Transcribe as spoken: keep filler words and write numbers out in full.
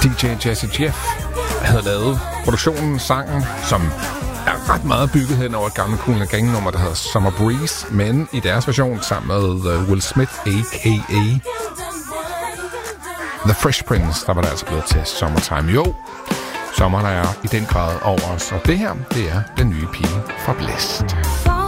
D J Jazzy Jeff havde lavet produktionen, sangen, som er ret meget bygget hen over et gammelt Kool and Gang nummer, der hedder Summer Breeze, men i deres version sammen med Will Smith, a k a. The Fresh Prince, der var der altså blevet til Summertime. Jo, sommeren er i den grad over os, og det her, det er den nye pige fra Blæst.